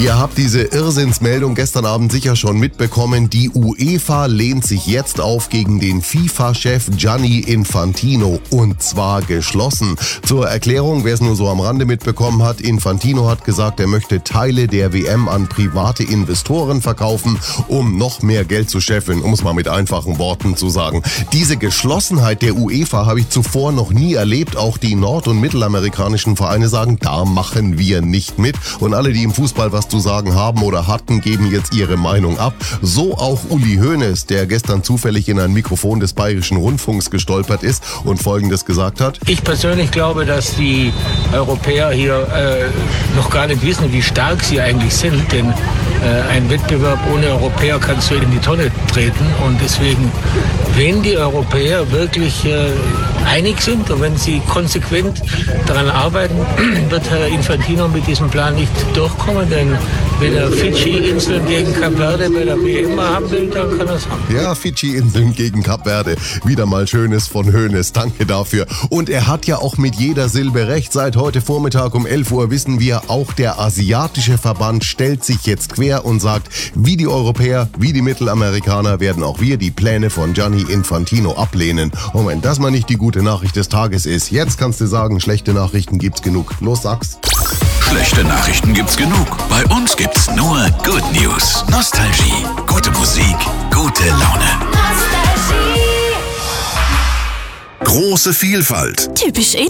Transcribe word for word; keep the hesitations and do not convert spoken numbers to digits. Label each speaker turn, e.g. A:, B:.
A: Ihr habt diese Irrsinnsmeldung gestern Abend sicher schon mitbekommen. Die UEFA lehnt sich jetzt auf gegen den FIFA-Chef Gianni Infantino, und zwar geschlossen. Zur Erklärung, wer es nur so am Rande mitbekommen hat: Infantino hat gesagt, er möchte Teile der W M an private Investoren verkaufen, um noch mehr Geld zu scheffeln, um es mal mit einfachen Worten zu sagen. Diese Geschlossenheit der UEFA habe ich zuvor noch nie erlebt. Auch die nord- und mittelamerikanischen Vereine sagen, da machen wir nicht mit. Und alle, die im Fußball was zu sagen haben oder hatten, geben jetzt ihre Meinung ab. So auch Uli Hoeneß, der gestern zufällig in ein Mikrofon des Bayerischen Rundfunks gestolpert ist und Folgendes gesagt hat:
B: Ich persönlich glaube, dass die Europäer hier äh, noch gar nicht wissen, wie stark sie eigentlich sind, denn äh, ein Wettbewerb ohne Europäer kannst du in die Tonne treten, und deswegen, wenn die Europäer wirklich äh, einig sind und wenn sie konsequent daran arbeiten, wird Herr Infantino mit diesem Plan nicht durchkommen, denn wenn er Fidschi-Inseln gegen Kap Verde bei der W M haben will, dann kann er es haben.
A: Ja, Fidschi-Inseln gegen Kap Verde. Wieder mal Schönes von Hoeneß. Danke dafür. Und er hat ja auch mit jeder Silbe recht. Seit heute Vormittag um elf Uhr wissen wir, auch der asiatische Verband stellt sich jetzt quer und sagt, wie die Europäer, wie die Mittelamerikaner werden auch wir die Pläne von Gianni Infantino ablehnen. Und wenn das mal nicht die gute Nachricht des Tages ist, jetzt kannst du sagen, schlechte Nachrichten gibt's genug. Los, sag's.
C: Schlechte Nachrichten gibt's genug. Bei uns gibt's nur Good News. Nostalgie, gute Musik, gute Laune. Nostalgie. Große Vielfalt.
D: Typisch